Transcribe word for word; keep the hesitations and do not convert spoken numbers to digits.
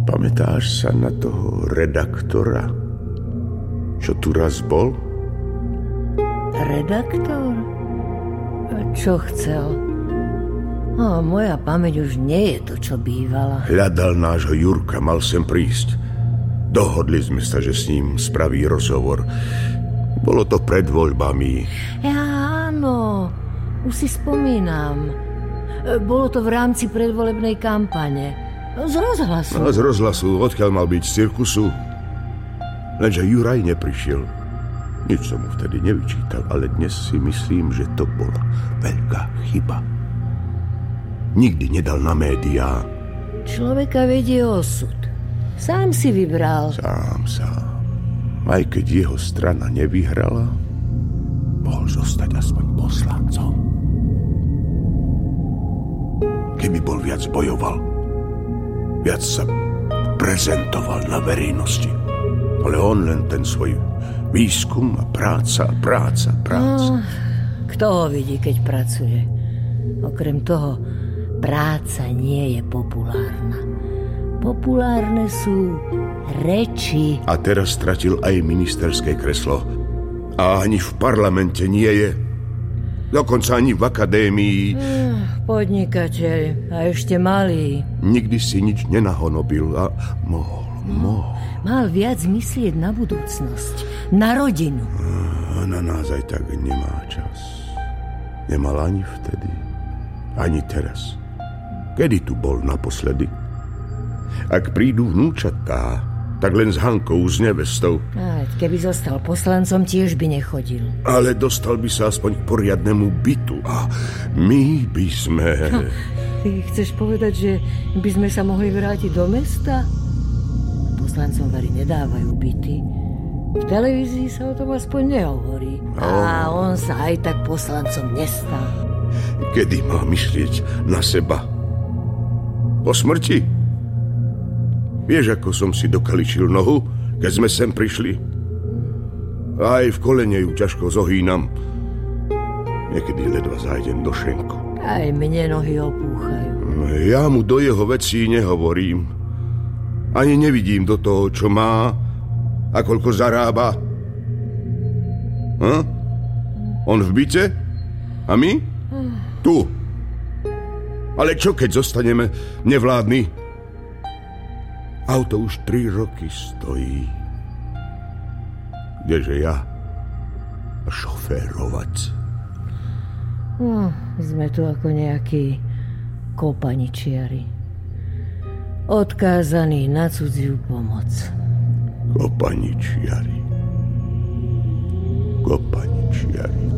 Pamätáš sa na toho redaktora, čo tu raz bol? Redaktor? Čo chcel? No, moja pamäť už nie je to, čo bývala. Hľadal nášho Jurka, mal sem prísť. Dohodli sme sa, že s ním spraví rozhovor. Bolo to pred voľbami. Ja, áno, už si spomínam. Bolo to v rámci predvolebnej kampane. Z rozhlasu. No, z rozhlasu, odkiaľ mal byť, z cirkusu. Lenže Juraj neprišiel. Nič som mu vtedy nevyčítal, ale dnes si myslím, že to bola veľká chyba. Nikdy nedal na médiá. Človeka vedie osud. Sám si vybral. Sám, sám. Aj keď jeho strana nevyhrala, mohol zostať aspoň poslancom. Keby bol viac bojoval, viac sa prezentoval na verejnosti. Ale on len ten svoj výskum a práca, práca, práca. No, kto ho vidí, keď pracuje? Okrem toho, práca nie je populárna. Populárne sú reči. A teraz stratil aj ministerské kreslo. A ani v parlamente nie je. Dokonca ani v akadémii. Podnikateľ. A ešte malý. Nikdy si nič nenahonobil a mohol, mohol. Mal viac myslieť na budúcnosť. Na rodinu. A na nás aj tak nemá čas. Nemal ani vtedy, ani teraz. Kedy tu bol naposledy? Ak prídu vnúčatá, tak len s Hankou, s nevestou. Aj, keby zostal poslancom, tiež by nechodil. Ale dostal by sa aspoň k poriadnemu bytu. A my by sme... Ha, ty chceš povedať, že by sme sa mohli vrátiť do mesta? Poslancom vari nedávajú byty. V televízii sa o tom aspoň nehovorí. A on sa aj tak poslancom nestal. Kedy má myslieť na seba? Po smrti? Vieš, ako som si dokaličil nohu, keď sme sem prišli? Aj v kolene ju ťažko zohýnam. Niekedy ledva zájdem do šenku. Aj mne nohy opúchajú. Ja mu do jeho vecí nehovorím. Ani nevidím do toho, čo má a koľko zarába. Hm? On v byte? A my? Tu. Ale čo, keď zostaneme nevládni? Auto už tri roky stojí. Kdeže ja? Šoférovať. No, sme tu ako nejakí kopaničiari. Odkázaní na cudziu pomoc. Kopaničiari. Kopaničiari.